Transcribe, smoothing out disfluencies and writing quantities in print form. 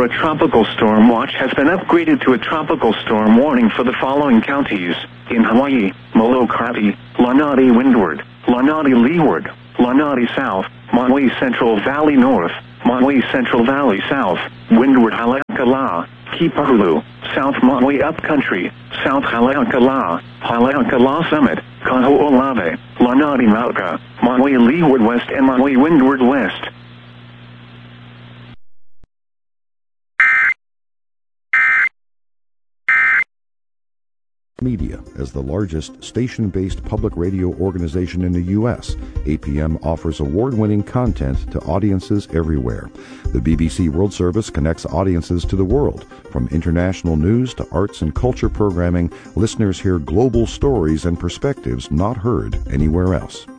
a tropical storm watch has been upgraded to a tropical storm warning for the following counties. In Hawaii, Molokai, Lanai Windward, Lanai Leeward, Lanai South, Maui Central Valley North, Maui Central Valley South, Windward Haleakala, Kipahulu, South Maui Upcountry, South Haleakala, Haleakala Summit, Kaho'olawe, Lanai Mauka, Maui Leeward West and Maui Windward West. Media. As the largest station-based public radio organization in the U.S., APM offers award-winning content to audiences everywhere. The BBC World Service connects audiences to the world. From international news to arts and culture programming, listeners hear global stories and perspectives not heard anywhere else.